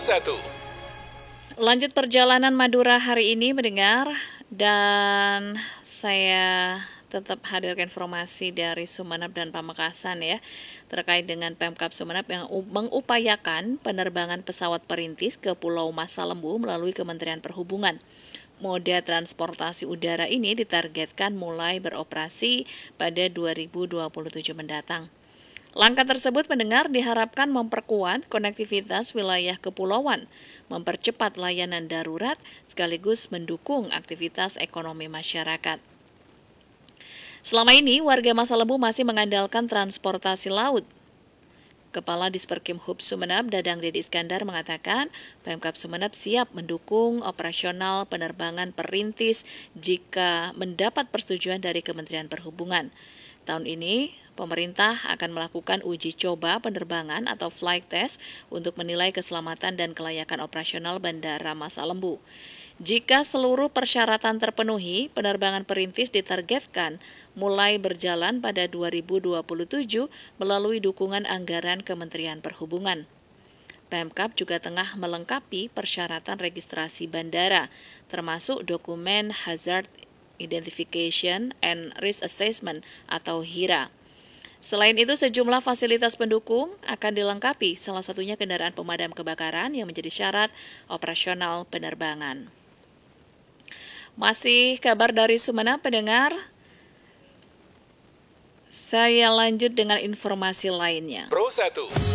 Lanjut perjalanan Madura hari ini mendengar, dan saya tetap hadirkan informasi dari Sumeneb dan Pamekasan ya, terkait dengan Pemkab Sumeneb yang mengupayakan penerbangan pesawat perintis ke Pulau Masalembu melalui Kementerian Perhubungan. Moda transportasi udara ini ditargetkan mulai beroperasi pada 2027 mendatang. Langkah tersebut mendengar diharapkan memperkuat konektivitas wilayah kepulauan, mempercepat layanan darurat, sekaligus mendukung aktivitas ekonomi masyarakat. Selama ini, warga Masalembu masih mengandalkan transportasi laut. Kepala Disperkim Hub Sumeneb, Dadang Dedi Iskandar mengatakan, Pemkab Sumeneb siap mendukung operasional penerbangan perintis jika mendapat persetujuan dari Kementerian Perhubungan. Tahun ini, pemerintah akan melakukan uji coba penerbangan atau flight test untuk menilai keselamatan dan kelayakan operasional Bandara Masalembu. Jika seluruh persyaratan terpenuhi, penerbangan perintis ditargetkan mulai berjalan pada 2027 melalui dukungan anggaran Kementerian Perhubungan. Pemkab juga tengah melengkapi persyaratan registrasi bandara, termasuk dokumen Hazard Identification and Risk Assessment atau HIRA. Selain itu, sejumlah fasilitas pendukung akan dilengkapi, salah satunya kendaraan pemadam kebakaran yang menjadi syarat operasional penerbangan. Masih kabar dari Sumeneb, pendengar. Saya lanjut dengan informasi lainnya. Pro 1.